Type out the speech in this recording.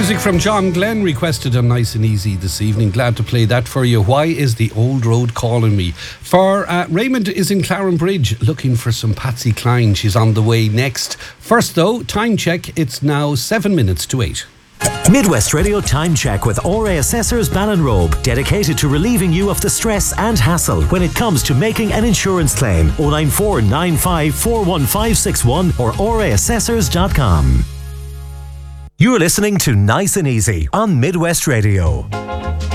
Music from John Glenn requested on Nice and Easy this evening. Glad to play that for you. Why is the old road calling me? For Raymond is in Claren Bridge looking for some Patsy Cline. She's on the way next. First though, time check. It's now 7 minutes to 8. Midwest Radio Time Check with RA Assessors Ballinrobe, dedicated to relieving you of the stress and hassle when it comes to making an insurance claim. 094 95 41561 or raassessors.com. You're listening to Nice and Easy on Midwest Radio.